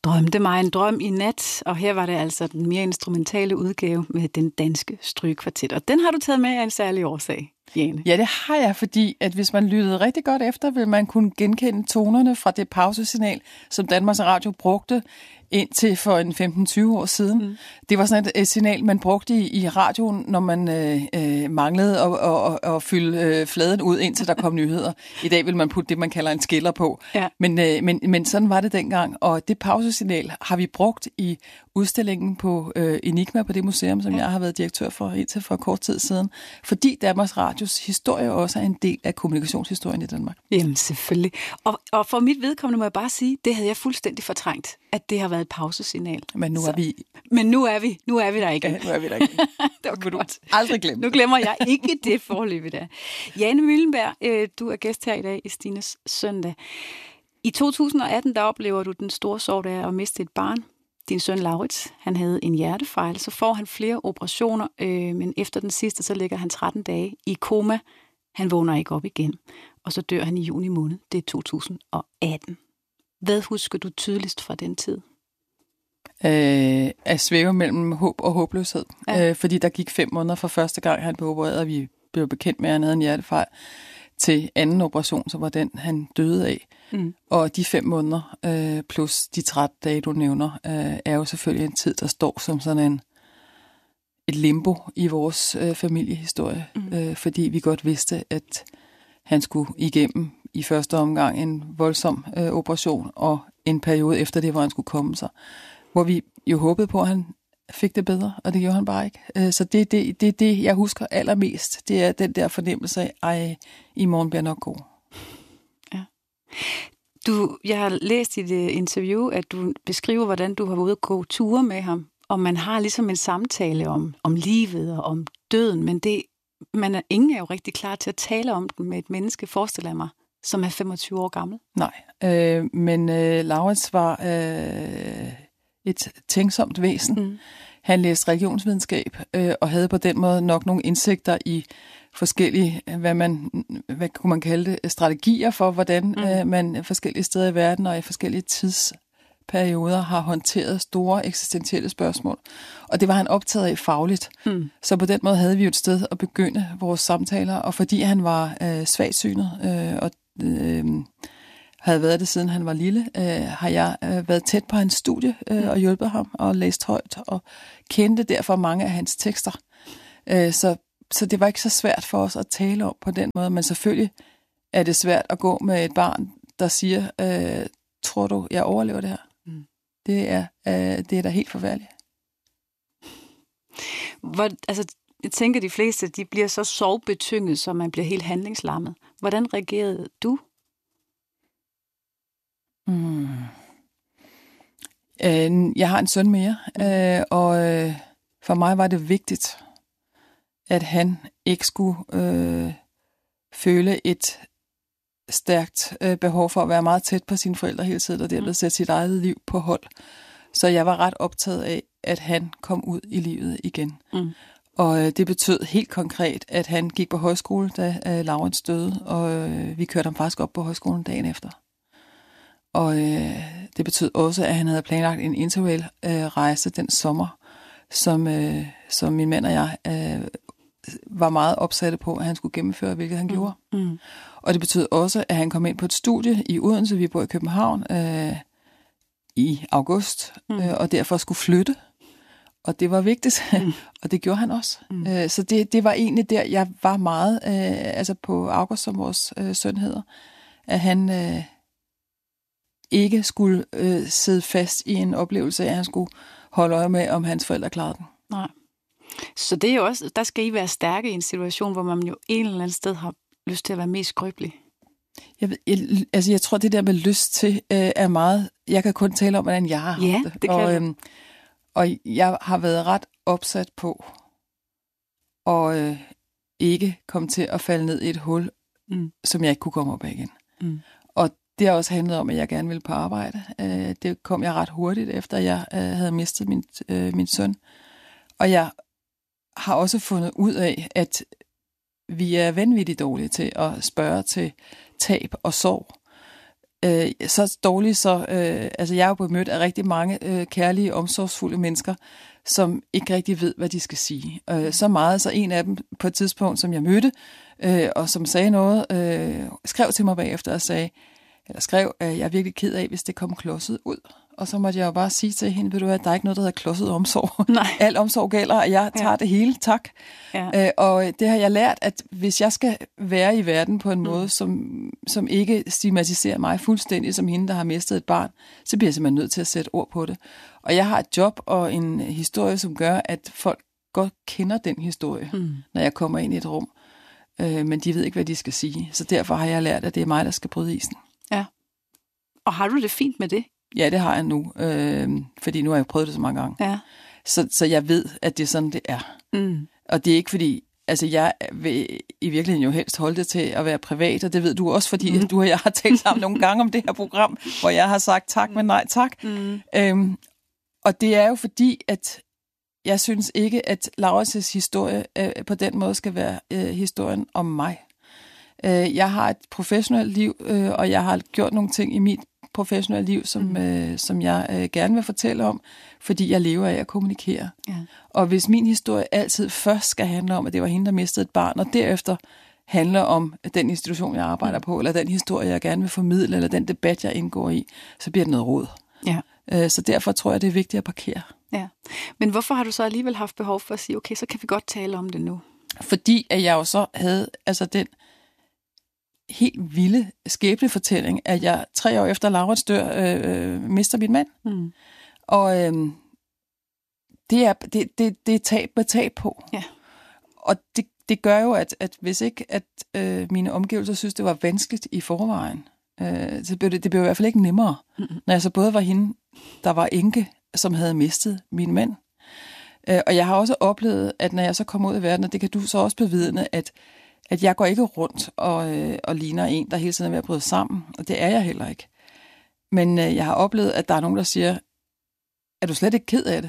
drømte mig en drøm i nat, og her var det altså den mere instrumentale udgave med Den Danske Strygekvartet. Og den har du taget med af en særlig årsag, Jane. Ja, det har jeg, fordi at hvis man lyttede rigtig godt efter, vil man kunne genkende tonerne fra det pausesignal, som Danmarks Radio brugte indtil for en 15-20 år siden. Mm. Det var sådan et signal, man brugte i radioen, når man manglede at fylde fladen ud, indtil der kom nyheder. I dag vil man putte det, man kalder en skiller på. Ja. Men sådan var det dengang, og det pausesignal har vi brugt i udstillingen på Enigma på det museum, som jeg har været direktør for indtil for kort tid siden, fordi Danmarks Radios historie også er en del af kommunikationshistorien i Danmark. Jamen selvfølgelig. Og for mit vedkommende må jeg bare sige, det havde jeg fuldstændig fortrængt, at det har været et pausesignal. Men nu er vi... Men nu er vi der ikke. Ja, nu er vi der ikke. Det var godt. Aldrig glemme. Nu glemmer jeg ikke det forløb der. Jane Møllenberg, du er gæst her i dag i Stines Søndag. I 2018, der oplever du den store sorg, der er at miste et barn. Din søn Laurits, han havde en hjertefejl, så får han flere operationer, men efter den sidste, så ligger han 13 dage i koma. Han vågner ikke op igen, og så dør han i juni måned. Det er 2018. Hvad husker du tydeligst fra den tid? At svæve mellem håb og håbløshed. Ja. Fordi der gik 5 måneder fra første gang, han blev opereret, og vi blev bekendt med, at han havde en hjertefejl, til anden operation, så var den, han døde af. Mm. Og de 5 måneder, plus de 13 dage, du nævner, er jo selvfølgelig en tid, der står som sådan et limbo i vores familiehistorie. Fordi vi godt vidste, at han skulle igennem i første omgang en voldsom operation, og en periode efter det, hvor han skulle komme sig. Hvor vi jo håbede på, at han fik det bedre, og det gjorde han bare ikke. Så det er det, jeg husker allermest. Det er den der fornemmelse af, i morgen bliver nok god. Ja. Jeg har læst i det interview, at du beskriver, hvordan du har været ude at gå ture med ham, og man har ligesom en samtale om livet og om døden, men ingen er jo rigtig klar til at tale om den med et menneske, forestiller jeg mig, som er 25 år gammel. Nej, men Laurits var et tænksomt væsen. Mm. Han læste religionsvidenskab og havde på den måde nok nogle indsigter i forskellige, hvad kunne man kalde det, strategier for, hvordan man forskellige steder i verden og i forskellige tidsperioder har håndteret store eksistentielle spørgsmål. Og det var han optaget af fagligt. Mm. Så på den måde havde vi jo et sted at begynde vores samtaler, og fordi han var svagsynet og havde været det, siden han var lille, har jeg været tæt på hans studie og hjulpet ham og læst højt og kendte derfor mange af hans tekster. Så det var ikke så svært for os at tale om på den måde, men selvfølgelig er det svært at gå med et barn, der siger, tror du, jeg overlever det her? Mm. Det er da helt forfærdeligt. Jeg tænker, de fleste de bliver så sorgbetynget, så man bliver helt handlingslammet. Hvordan reagerede du? Jeg har en søn mere, og for mig var det vigtigt, at han ikke skulle føle et stærkt behov for at være meget tæt på sine forældre hele tiden, og derved sætte sit eget liv på hold. Så jeg var ret optaget af, at han kom ud i livet igen. Mm. Og det betød helt konkret, at han gik på højskole, da Laurits døde, og vi kørte ham faktisk op på højskolen dagen efter. Og det betød også, at han havde planlagt en interrail-rejse den sommer, som min mand og jeg var meget opsatte på, at han skulle gennemføre, hvilket han gjorde. Mm. Og det betød også, at han kom ind på et studie i Odense, vi bor i København, i august, og derfor skulle flytte. Og det var vigtigt, og det gjorde han også. Så det var egentlig der, jeg var meget, altså på August, som vores søn hedder, at han ikke skulle sidde fast i en oplevelse af, at han skulle holde øje med, om hans forældre klarede den. Nej. Så det er jo også, der skal I være stærke i en situation, hvor man jo en eller anden sted har lyst til at være mest skrøbelig. Jeg tror, det der med lyst til er meget... Jeg kan kun tale om, hvordan jeg har haft det kan og jeg har været ret opsat på at ikke komme til at falde ned i et hul, som jeg ikke kunne komme op af igen. Mm. Og det har også handlet om, at jeg gerne ville på arbejde. Det kom jeg ret hurtigt, efter jeg havde mistet min søn. Og jeg har også fundet ud af, at vi er vanvittigt dårlige til at spørge til tab og sorg. så dårligt, så altså jeg er jo blevet mødt af rigtig mange kærlige, omsorgsfulde mennesker, som ikke rigtig ved, hvad de skal sige. Så meget, så en af dem på et tidspunkt, som jeg mødte, og som sagde noget, skrev til mig bagefter og sagde, at jeg er virkelig ked af, hvis det kom klodset ud. Og så måtte jeg jo bare sige til hende, ved du hvad, der er ikke noget, der hedder klodset omsorg. Nej. Al omsorg gælder, og jeg tager det hele, tak. Ja. Og det har jeg lært, at hvis jeg skal være i verden på en måde, som ikke stigmatiserer mig fuldstændig som hende, der har mistet et barn, så bliver jeg simpelthen nødt til at sætte ord på det. Og jeg har et job og en historie, som gør, at folk godt kender den historie, når jeg kommer ind i et rum. Men de ved ikke, hvad de skal sige. Så derfor har jeg lært, at det er mig, der skal bryde isen. Ja. Og har du det fint med det? Ja, det har jeg nu, fordi nu har jeg prøvet det så mange gange. Ja. Så jeg ved, at det er sådan, det er. Og det er ikke fordi, altså jeg vil i virkeligheden jo helst holde det til at være privat, og det ved du også, fordi du og jeg har talt sammen nogle gange om det her program, hvor jeg har sagt tak, men nej tak. Og det er jo fordi, at jeg synes ikke, at Laurits' historie på den måde skal være historien om mig. Jeg har et professionelt liv, og jeg har gjort nogle ting i mit professionelle liv, som jeg gerne vil fortælle om, fordi jeg lever af at kommunikere. Ja. Og hvis min historie altid først skal handle om, at det var hende, der mistede et barn, og derefter handler om den institution, jeg arbejder på, eller den historie, jeg gerne vil formidle, eller den debat, jeg indgår i, så bliver det noget rod. Ja. Så derfor tror jeg, det er vigtigt at parkere. Ja. Men hvorfor har du så alligevel haft behov for at sige, okay, så kan vi godt tale om det nu? Fordi at jeg jo så havde den helt vilde skæbnefortælling, at jeg 3 år efter Laurits dør, mister min mand. Og det er tab med tab på. Ja. Og det gør jo, at hvis ikke at mine omgivelser synes, det var vanskeligt i forvejen, så blev det blev i hvert fald ikke nemmere, når jeg så både var hende, der var enke, som havde mistet min mand. Og jeg har også oplevet, at når jeg så kommer ud i verden, og det kan du så også bevidne, at jeg går ikke rundt og ligner en, der hele tiden er ved at bryde sammen. Og det er jeg heller ikke. Men jeg har oplevet, at der er nogen, der siger, er du slet ikke ked af det?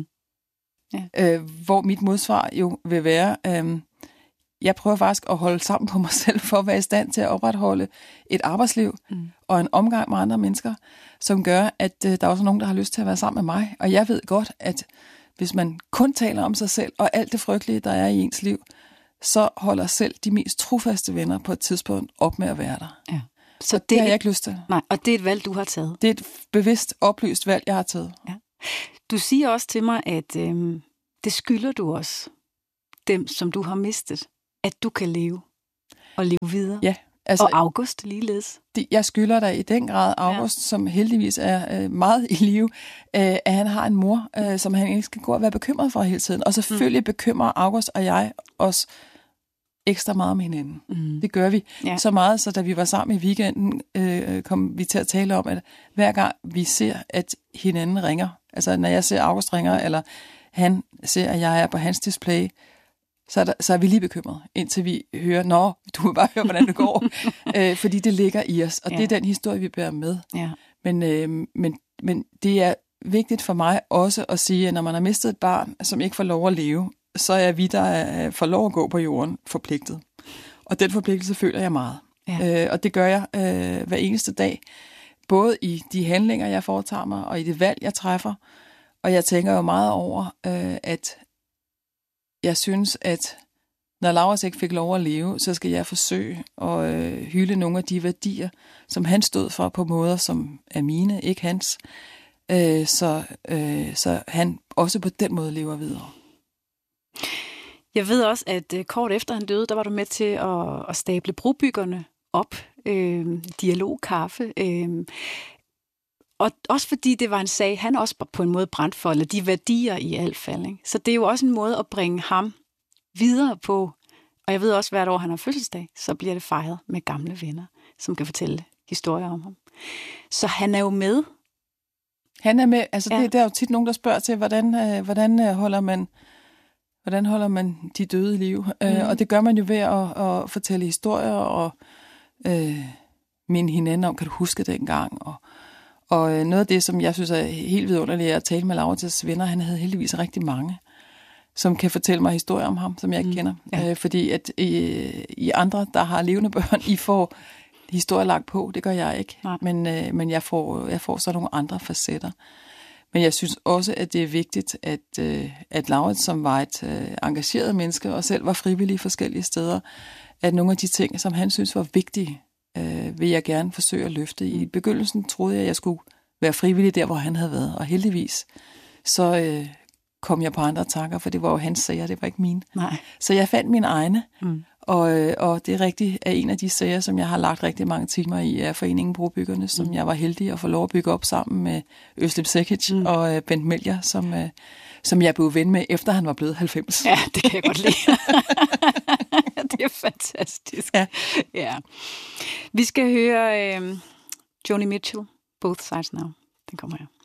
Ja. Hvor mit modsvar jo vil være, jeg prøver faktisk at holde sammen på mig selv, for at være i stand til at opretholde et arbejdsliv og en omgang med andre mennesker, som gør, at der er også nogen, der har lyst til at være sammen med mig. Og jeg ved godt, at hvis man kun taler om sig selv og alt det frygtelige, der er i ens liv, så holder selv de mest trofaste venner på et tidspunkt op med at være der. Ja. Så det har jeg ikke lyst til. Nej, og det er et valg, du har taget. Det er et bevidst, oplyst valg, jeg har taget. Ja. Du siger også til mig, at det skylder du også dem, som du har mistet, at du kan leve og leve videre. Ja. Altså, og August ligeledes. Jeg skylder dig i den grad August, som heldigvis er meget i live, at han har en mor, som han ikke skal gå og være bekymret for hele tiden. Og selvfølgelig bekymrer August og jeg os ekstra meget om hinanden. Det gør vi. Ja. Så meget, så da vi var sammen i weekenden, kom vi til at tale om, at hver gang vi ser, at hinanden ringer, altså når jeg ser August ringer, eller han ser, at jeg er på hans display, så er vi lige bekymret, indtil vi hører, nå, du vil bare høre, hvordan det går. Fordi det ligger i os, og det er den historie, vi bærer med. Ja. Men det er vigtigt for mig også at sige, at når man har mistet et barn, som ikke får lov at leve, så er vi, der får lov at gå på jorden, forpligtet. Og den forpligtelse føler jeg meget. Ja. Og det gør jeg hver eneste dag. Både i de handlinger, jeg foretager mig, og i det valg, jeg træffer. Og jeg tænker jo meget over, at jeg synes, at når Laurits ikke fik lov at leve, så skal jeg forsøge at hylde nogle af de værdier, som han stod for på måder, som er mine, ikke hans. Så han også på den måde lever videre. Jeg ved også, at kort efter han døde, der var du med til at stable brobyggerne op. Dialogkaffe. Og også fordi det var en sag, han også på en måde brændt for, eller de værdier i alt fald. Ikke? Så det er jo også en måde at bringe ham videre på. Og jeg ved også, hvert år han har fødselsdag, så bliver det fejret med gamle venner, som kan fortælle historier om ham. Så han er jo med. Han er med. Altså ja. Der er jo tit nogen, der spørger til, hvordan holder man de døde i live? Og det gør man jo ved at fortælle historier og minde hinanden om, kan du huske dengang? Og noget af det, som jeg synes er helt vidunderligt, er at tale med Laurits' venner. Han havde heldigvis rigtig mange, som kan fortælle mig historier om ham, som jeg ikke kender. Ja. Fordi at I andre, der har levende børn, I får historie lagt på, det gør jeg ikke. Nej. Men jeg får så nogle andre facetter. Men jeg synes også, at det er vigtigt, at Lauritz, som var et engageret menneske, og selv var frivillig forskellige steder, at nogle af de ting, som han synes var vigtige, vil jeg gerne forsøge at løfte. I begyndelsen troede jeg, at jeg skulle være frivillig der, hvor han havde været. Og heldigvis, så kom jeg på andre tanker, for det var jo hans sager, det var ikke mine. Nej. Så jeg fandt mine egne, og det er rigtigt, at en af de sager, som jeg har lagt rigtig mange timer i, er Foreningen Brobyggerne, som jeg var heldig at få lov at bygge op sammen med Özlem Cekic og Bent Melcher, som jeg blev ven med, efter han var blevet 90. Ja, det kan jeg godt lide. Det er fantastisk. Ja. Vi skal høre Joni Mitchell, Both Sides Now. Den kommer her.